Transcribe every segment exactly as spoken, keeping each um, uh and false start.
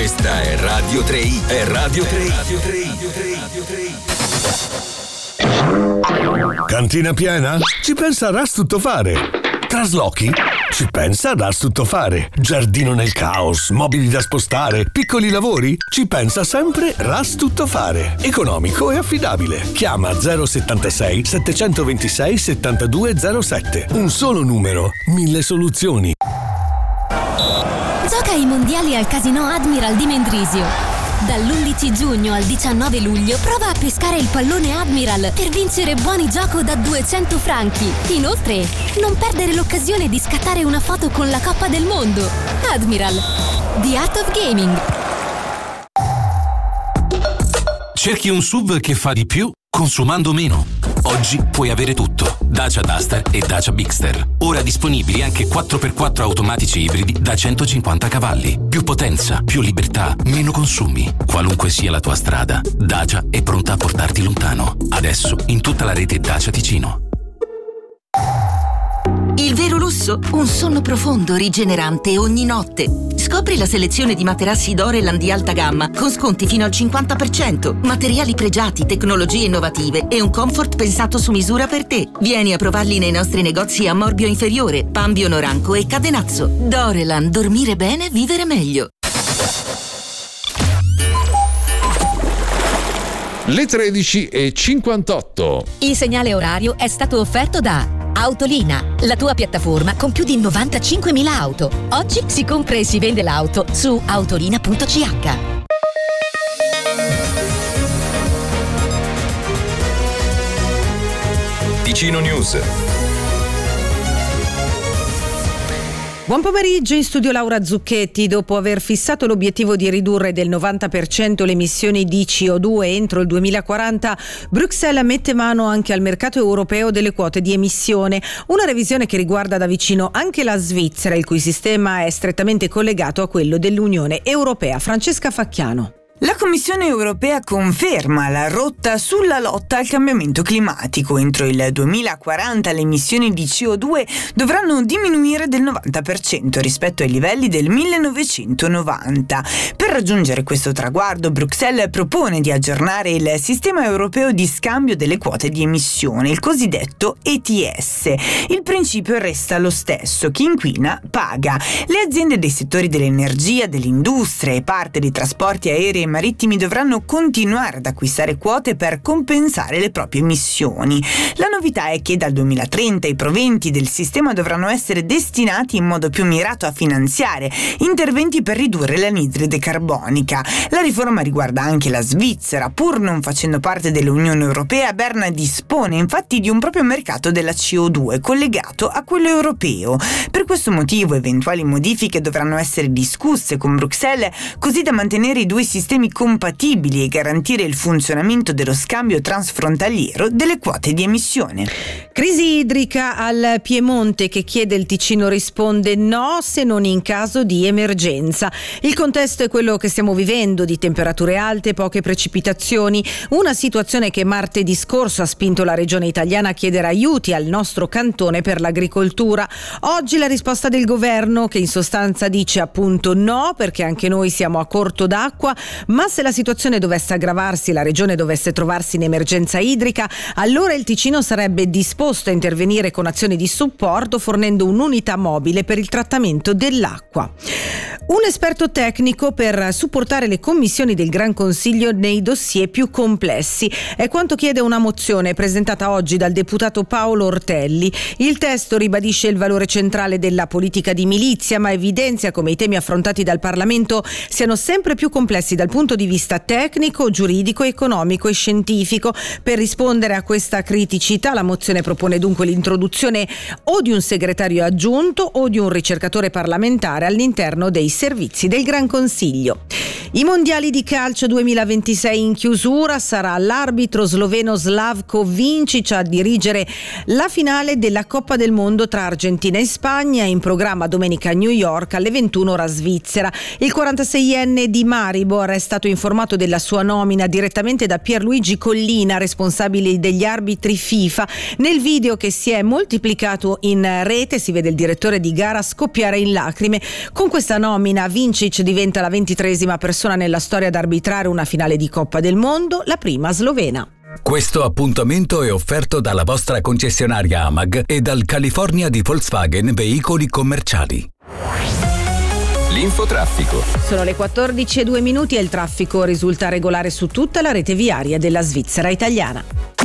Questa è Radio tre i, è Radio tre i, Radio tre i, Radio tre i. Cantina piena? Ci pensa Rastuttofare. Traslochi? Ci pensa Rastuttofare. Giardino nel caos, mobili da spostare, piccoli lavori? Ci pensa sempre Rastuttofare. Economico e affidabile. Chiama zero settantasei settecentoventisei settantadue zero sette. Un solo numero, mille soluzioni. Gioca ai mondiali al Casino Admiral di Mendrisio. Dall'undici giugno al diciannove luglio prova a pescare il pallone Admiral per vincere buoni gioco da duecento franchi. Inoltre, non perdere l'occasione di scattare una foto con la Coppa del Mondo. Admiral, The Art of Gaming. Cerchi un S U V che fa di più consumando meno? Oggi puoi avere tutto. Dacia Duster e Dacia Bigster. Ora disponibili anche quattro per quattro automatici ibridi da centocinquanta cavalli. Più potenza, più libertà, meno consumi. Qualunque sia la tua strada, Dacia è pronta a portarti lontano. Adesso in tutta la rete Dacia Ticino. Il vero lusso? Un sonno profondo, rigenerante ogni notte. Scopri la selezione di materassi Doreland di alta gamma con sconti fino al cinquanta per cento, materiali pregiati, tecnologie innovative e un comfort pensato su misura per te. Vieni a provarli nei nostri negozi a Morbio Inferiore, Pambio Noranco e Cadenazzo. Doreland, dormire bene, vivere meglio. Le tredici e cinquantotto. Il segnale orario è stato offerto da Autolina, la tua piattaforma con più di novantacinquemila auto. Oggi si compra e si vende l'auto su autolina punto c h. Ticino News. Buon pomeriggio, in studio Laura Zucchetti. Dopo aver fissato l'obiettivo di ridurre del novanta per cento le emissioni di C O due entro il duemilaquaranta, Bruxelles mette mano anche al mercato europeo delle quote di emissione, una revisione che riguarda da vicino anche la Svizzera, il cui sistema è strettamente collegato a quello dell'Unione Europea. Francesca Facchiano. La Commissione europea conferma la rotta sulla lotta al cambiamento climatico. Entro il duemilaquaranta le emissioni di C O due dovranno diminuire del novanta per cento rispetto ai livelli del millenovecentonovanta. Per raggiungere questo traguardo, Bruxelles propone di aggiornare il sistema europeo di scambio delle quote di emissione, il cosiddetto E T S. Il principio resta lo stesso: chi inquina paga. Le aziende dei settori dell'energia, dell'industria e parte dei trasporti aerei marittimi dovranno continuare ad acquistare quote per compensare le proprie emissioni. La novità è che dal duemilatrenta i proventi del sistema dovranno essere destinati in modo più mirato a finanziare interventi per ridurre l'anidride carbonica. La riforma riguarda anche la Svizzera. Pur non facendo parte dell'Unione Europea, Berna dispone infatti di un proprio mercato della C O due collegato a quello europeo. Per questo motivo eventuali modifiche dovranno essere discusse con Bruxelles, così da mantenere i due sistemi compatibili e garantire il funzionamento dello scambio transfrontaliero delle quote di emissione. Crisi idrica al Piemonte, che chiede il Ticino risponde no se non in caso di emergenza. Il contesto è quello che stiamo vivendo, di temperature alte, poche precipitazioni, una situazione che martedì scorso ha spinto la regione italiana a chiedere aiuti al nostro cantone per l'agricoltura. Oggi la risposta del governo, che in sostanza dice appunto no, perché anche noi siamo a corto d'acqua, ma se la situazione dovesse aggravarsi e la regione dovesse trovarsi in emergenza idrica, allora il Ticino sarebbe disposto a intervenire con azioni di supporto, fornendo un'unità mobile per il trattamento dell'acqua. Un esperto tecnico per supportare le commissioni del Gran Consiglio nei dossier più complessi è quanto chiede una mozione presentata oggi dal deputato Paolo Ortelli. Il testo ribadisce il valore centrale della politica di milizia, ma evidenzia come i temi affrontati dal Parlamento siano sempre più complessi dal punto di vista tecnico, giuridico, economico e scientifico. Per rispondere a questa criticità, la mozione propone dunque l'introduzione o di un segretario aggiunto o di un ricercatore parlamentare all'interno dei servizi del Gran Consiglio. I mondiali di calcio duemilaventisei in chiusura, sarà l'arbitro sloveno Slavko Vincic a dirigere la finale della Coppa del Mondo tra Argentina e Spagna, in programma domenica a New York alle ventuno ora Svizzera. Il quarantaseienne di Maribor è stato informato della sua nomina direttamente da Pierluigi Collina, responsabile degli arbitri FIFA. Nel video che si è moltiplicato in rete si vede il direttore di gara scoppiare in lacrime. Con questa nomina Vincic diventa la ventitreesima persona persona nella storia ad arbitrare una finale di Coppa del Mondo, la prima slovena. Questo appuntamento è offerto dalla vostra concessionaria Amag e dal California di Volkswagen Veicoli Commerciali. L'infotraffico. Sono le quattordici e due minuti e il traffico risulta regolare su tutta la rete viaria della Svizzera italiana.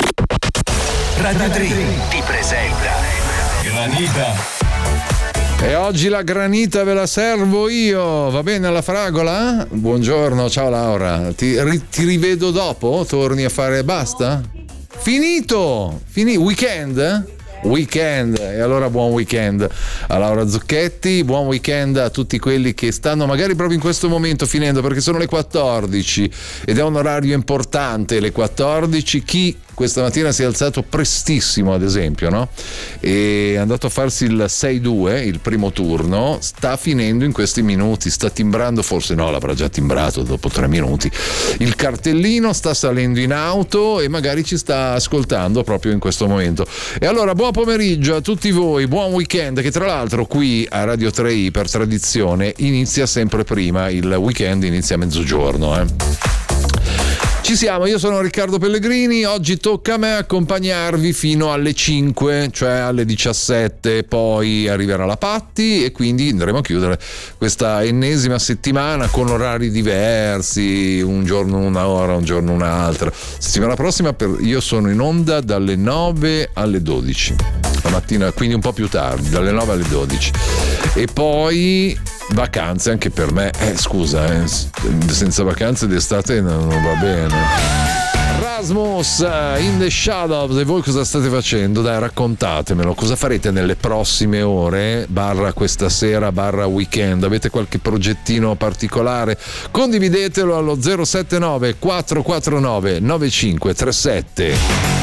Radio tre ti presenta Granita. E oggi la granita ve la servo io, va bene alla fragola? Buongiorno, ciao Laura, ti, ri, ti rivedo dopo? Torni a fare basta? Finito! Finito, weekend? Weekend, e allora buon weekend a Laura Zucchetti, buon weekend a tutti quelli che stanno magari proprio in questo momento finendo, perché sono le quattordici ed è un orario importante, le quattordici. Chi questa mattina si è alzato prestissimo, ad esempio, no? E è andato a farsi il sei due, il primo turno, sta finendo in questi minuti, sta timbrando, forse no, l'avrà già timbrato dopo tre minuti, il cartellino, sta salendo in auto e magari ci sta ascoltando proprio in questo momento. E allora buon pomeriggio a tutti voi, buon weekend, che tra l'altro qui a Radio tre i per tradizione inizia sempre prima, il weekend inizia a mezzogiorno, eh. Ci siamo, io sono Riccardo Pellegrini, oggi tocca a me accompagnarvi fino alle cinque, cioè alle diciassette, poi arriverà la Patti e quindi andremo a chiudere questa ennesima settimana con orari diversi, un giorno una ora, un giorno un'altra. Settimana prossima per, io sono in onda dalle nove alle dodici, la mattina, quindi un po' più tardi, dalle nove alle dodici. E poi vacanze anche per me, eh scusa, eh, senza vacanze d'estate non, non va bene. Rasmus, In the Shadows, e voi cosa state facendo? Dai, raccontatemelo, cosa farete nelle prossime ore, barra questa sera, barra weekend? Avete qualche progettino particolare? Condividetelo allo zero sette nove quattro quattro nove nove cinque tre sette.